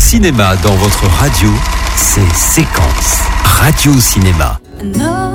cinéma dans votre radio, c'est Séquence Radio Cinéma. No